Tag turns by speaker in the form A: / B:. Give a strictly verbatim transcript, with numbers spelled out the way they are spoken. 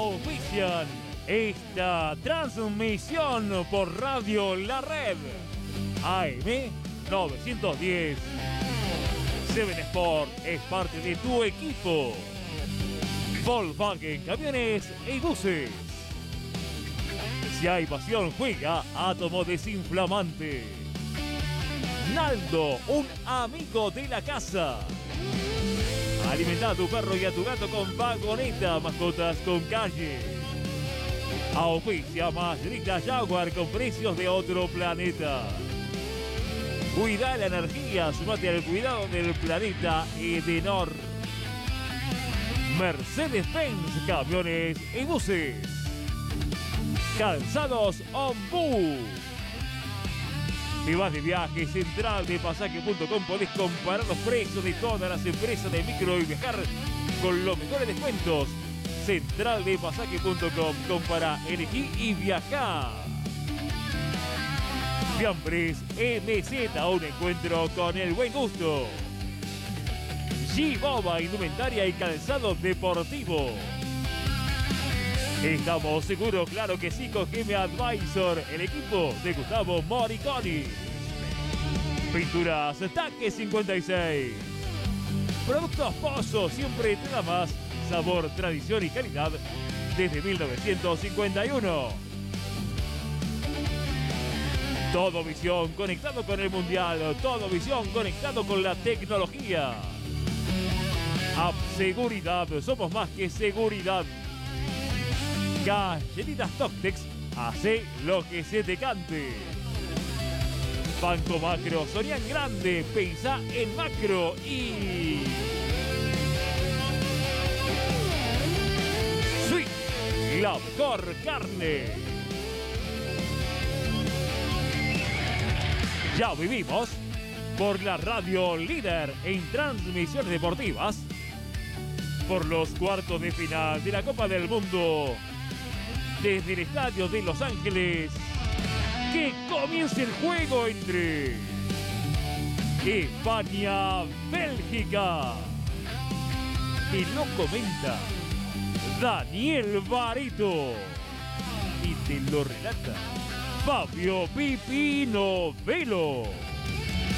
A: auspician esta transmisión por Radio La Red A M novecientos diez. Seven Sport es parte de tu equipo. Volkswagen Camiones y Buses. Si hay pasión, juega Átomo Desinflamante. Naldo, un amigo de la casa. Alimenta a tu perro y a tu gato con Vagoneta, mascotas con calle. Auspicia Mayorista Jaguar con precios de otro planeta. Cuida la energía, sumate al cuidado del planeta Edenor. Mercedes-Benz Camiones y Buses. Calzados Ombú. Si vas de viaje, central de pasaje punto com, podés comparar los precios de todas las empresas de micro y viajar con los mejores descuentos. central de pasaje punto com, compara, elegí y viajá. Fiambres M Z, un encuentro con el buen gusto. G-Boba, indumentaria y calzado deportivo. Estamos seguros, claro que sí, con G M Advisor, el equipo de Gustavo Moriconi. Pinturas Taque cincuenta y seis. Productos Pozo, siempre te da más sabor, tradición y calidad desde mil novecientos cincuenta y uno. Todo Visión, conectado con el Mundial. Todo Visión, conectado con la tecnología. App Seguridad, somos más que seguridad. Galletitas Toctex, hace lo que se te cante. Banco Macro, Sonia en grande, pensá en macro y... Sweet, la mejor carne. Ya vivimos por la radio líder en transmisiones deportivas, por los cuartos de final de la Copa del Mundo, desde el estadio de Los Ángeles. Que comience el juego entre España-Bélgica. Y lo comenta Daniel Barito y te lo relata Fabio Pipino Velo.